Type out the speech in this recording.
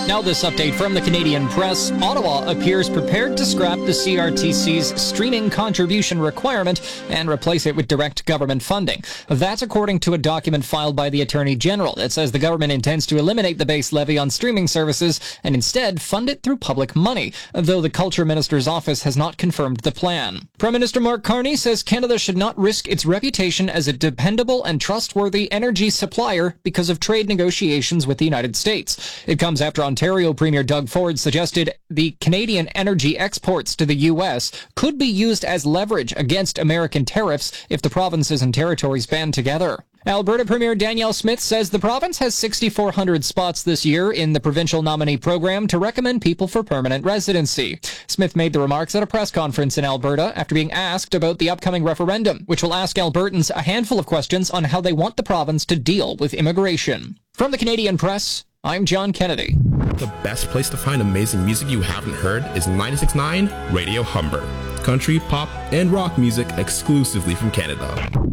Now this update from the Canadian Press. Ottawa appears prepared to scrap the CRTC's streaming contribution requirement and replace it with direct government funding. That's according to a document filed by the Attorney General that says the government intends to eliminate the base levy on streaming services and instead fund it through public money, though the Culture Minister's office has not confirmed the plan. Prime Minister Mark Carney says Canada should not risk its reputation as a dependable and trustworthy energy supplier because of trade negotiations with the United States. It comes after Ontario Premier Doug Ford suggested the Canadian energy exports to the U.S. could be used as leverage against American tariffs if the provinces and territories band together. Alberta Premier Danielle Smith says the province has 6,400 spots this year in the provincial nominee program to recommend people for permanent residency. Smith made the remarks at a press conference in Alberta after being asked about the upcoming referendum, which will ask Albertans a handful of questions on how they want the province to deal with immigration. From the Canadian Press, I'm John Kennedy. The best place to find amazing music you haven't heard is 96.9 Radio Humber. Country, pop, and rock music exclusively from Canada.